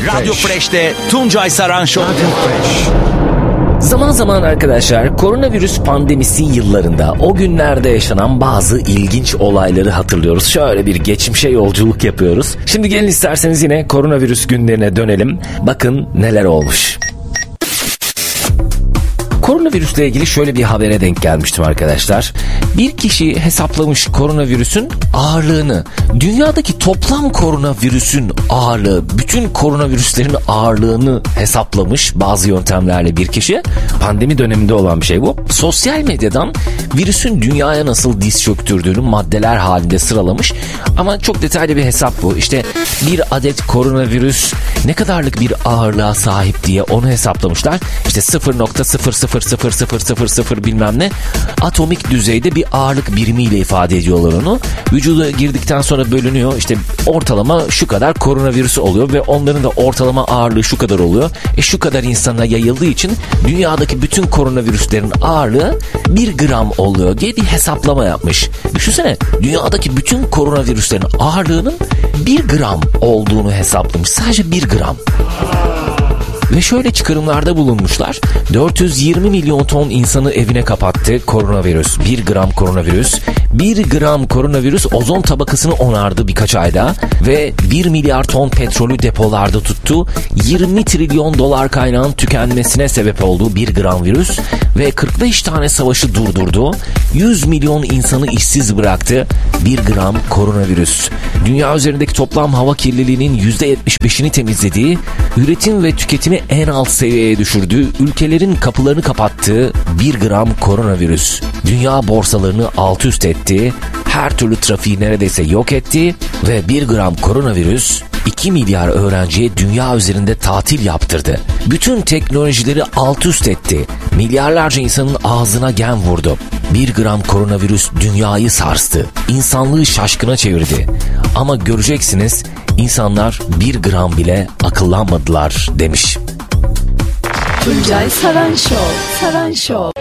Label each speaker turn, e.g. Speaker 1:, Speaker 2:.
Speaker 1: Radyo Fresh'te Tuncay Saran Show.
Speaker 2: Zaman zaman arkadaşlar, koronavirüs pandemisi yıllarında o günlerde yaşanan bazı ilginç olayları hatırlıyoruz. Şöyle bir geçmişe yolculuk yapıyoruz. Şimdi gelin isterseniz yine koronavirüs günlerine dönelim. Bakın neler olmuş. Koronavirüsle ilgili şöyle bir habere denk gelmiştim arkadaşlar. Bir kişi hesaplamış koronavirüsün ağırlığını. Dünyadaki toplam koronavirüsün ağırlığı, bütün koronavirüslerin ağırlığını hesaplamış bazı yöntemlerle bir kişi. Pandemi döneminde olan bir şey bu. Sosyal medyadan virüsün dünyaya nasıl diz çöktürdüğünü maddeler halinde sıralamış. Ama çok detaylı bir hesap bu. İşte bir adet koronavirüs ne kadarlık bir ağırlığa sahip diye onu hesaplamışlar. İşte 0.0000000 bilmem ne atomik düzeyde bir ağırlık birimiyle ifade ediyorlar onu. Vücuda girdikten sonra bölünüyor. İşte ortalama şu kadar koronavirüs oluyor ve onların da ortalama ağırlığı şu kadar oluyor. Şu kadar insana yayıldığı için dünyadaki bütün koronavirüslerin ağırlığı 1 gram oluyor diye bir hesaplama yapmış. Düşünsene, dünyadaki bütün koronavirüslerin ağırlığının 1 gram olduğunu hesaplamış. Sadece 1 gram. Ve şöyle çıkarımlarda bulunmuşlar. 420 milyon ton insanı evine kapattı koronavirüs. 1 gram koronavirüs. 1 gram koronavirüs ozon tabakasını onardı birkaç ayda. Ve 1 milyar ton petrolü depolarda tuttu. 20 trilyon dolar kaynağın tükenmesine sebep oldu 1 gram virüs. Ve 45 tane savaşı durdurdu. 100 milyon insanı işsiz bıraktı 1 gram koronavirüs. Dünya üzerindeki toplam hava kirliliğinin %75'ini temizlediği, üretim ve tüketimi en alt seviyeye düşürdüğü, ülkelerin kapılarını kapattığı 1 gram koronavirüs. Dünya borsalarını alt üst etti, her türlü trafiği neredeyse yok etti ve 1 gram koronavirüs 2 milyar öğrenciye dünya üzerinde tatil yaptırdı. Bütün teknolojileri alt üst etti. Milyarlarca insanın ağzına gem vurdu. 1 gram koronavirüs dünyayı sarstı. İnsanlığı şaşkına çevirdi. Ama göreceksiniz, insanlar 1 gram bile akıllanmadılar demiş.
Speaker 3: Tuncay Saran Show.